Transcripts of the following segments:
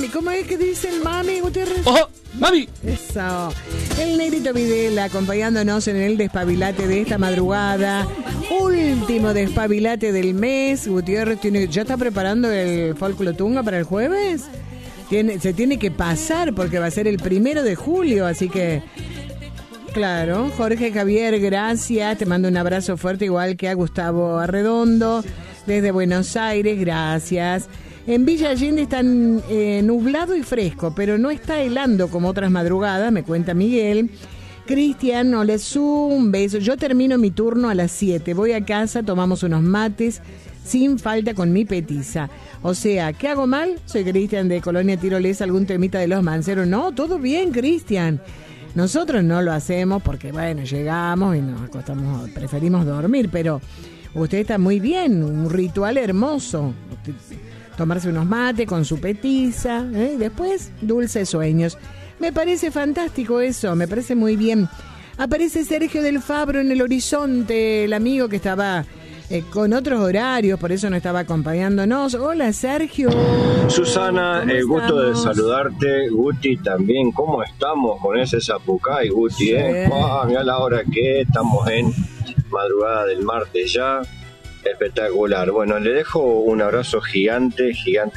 mami. ¿Cómo es que dice el mami, Gutiérrez? ¡Oh, mami! Eso. El Negrito Videla acompañándonos en el despabilate de esta madrugada. Último despabilate del mes. Gutiérrez ya está preparando el Folclotunga para el jueves. Se tiene que pasar porque va a ser el 1 de julio, así que... Claro, Jorge Javier, gracias. Te mando un abrazo fuerte, igual que a Gustavo Arredondo, desde Buenos Aires, gracias. En Villa Allende está nublado y fresco, pero no está helando como otras madrugadas, me cuenta Miguel. Cristian, un beso. Yo termino mi turno a las 7. Voy a casa, tomamos unos mates, sin falta con mi petiza. O sea, ¿qué hago mal? Soy Cristian de Colonia Tirolesa, algún temita de los Manceros. No, todo bien, Cristian. Nosotros no lo hacemos porque, bueno, llegamos y nos acostamos, preferimos dormir, pero usted está muy bien, un ritual hermoso. Tomarse unos mates con su petiza, después dulces sueños. Me parece fantástico eso, me parece muy bien. Aparece Sergio del Fabro en el horizonte, el amigo que estaba con otros horarios, por eso no estaba acompañándonos. Hola, Sergio. Susana, el gusto de saludarte. Guti también, ¿cómo estamos con ese zapucay, Guti? Sí. Mira la hora que estamos en madrugada del martes ya. Espectacular. Bueno, le dejo un abrazo gigante.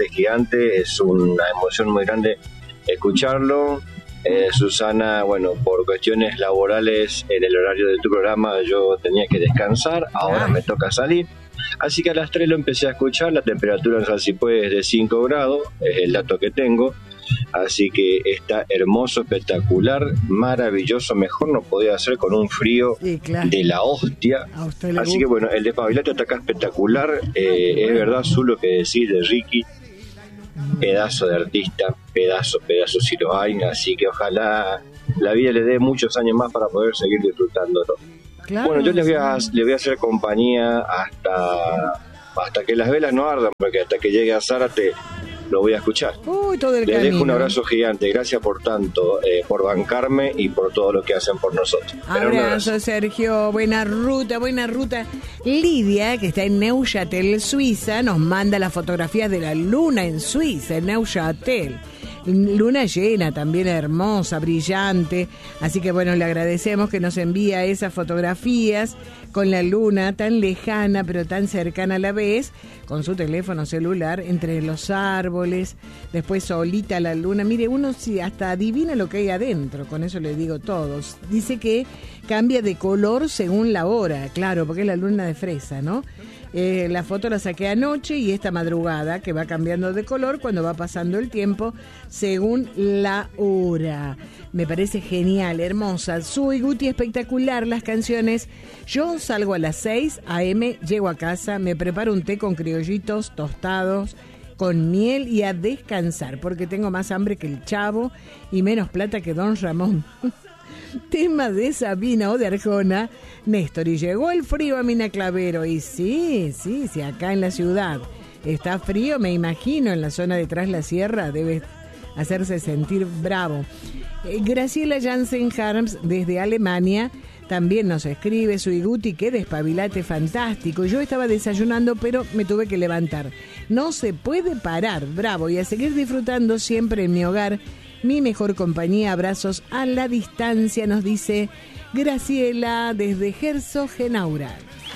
Es una emoción muy grande escucharlo. Susana, bueno, por cuestiones laborales en el horario de tu programa yo tenía que descansar, ahora me toca salir, así que a las 3 lo empecé a escuchar. La temperatura en San Cipó es de 5 grados, es el dato que tengo, así que está hermoso, espectacular, maravilloso, mejor no podía hacer con un frío de la hostia, así que bueno, el despabilate está acá espectacular, es verdad lo que decís de Ricky, pedazo de artista, pedazo si lo hay, así que ojalá la vida le dé muchos años más para poder seguir disfrutándolo. Claro, bueno, yo les voy a hacer compañía hasta que las velas no ardan, porque hasta que llegue a Zárate lo voy a escuchar. Todo el les camino. Dejo un abrazo gigante, gracias por tanto, por bancarme y por todo lo que hacen por nosotros. Abrazo, Sergio, buena ruta. Lidia, que está en Neuchâtel, Suiza, nos manda las fotografías de la luna en Suiza, en Neuchâtel. Luna llena, también hermosa, brillante, así que bueno, le agradecemos que nos envía esas fotografías con la luna tan lejana pero tan cercana a la vez, con su teléfono celular entre los árboles, después solita la luna. Mire, uno sí hasta adivina lo que hay adentro, con eso le digo todos. Dice que cambia de color según la hora, claro, porque es la luna de fresa, ¿no? La foto la saqué anoche y esta madrugada, que va cambiando de color cuando va pasando el tiempo según la hora. Me parece genial, hermosa. Soy Guti, espectacular las canciones. Yo salgo a las 6 a.m., llego a casa, me preparo un té con criollitos tostados, con miel y a descansar, porque tengo más hambre que el Chavo y menos plata que Don Ramón. Tema de Sabina o de Arjona, Néstor. Y llegó el frío a Mina Clavero. Y sí, acá en la ciudad está frío, me imagino, en la zona de Tras la Sierra debe hacerse sentir bravo. Graciela Jansen Harms desde Alemania también nos escribe: soy Guti, qué despabilate fantástico. Yo estaba desayunando, pero me tuve que levantar. No se puede parar, bravo, y a seguir disfrutando siempre en mi hogar. Mi mejor compañía, abrazos a la distancia, nos dice Graciela desde Herzogenaurach.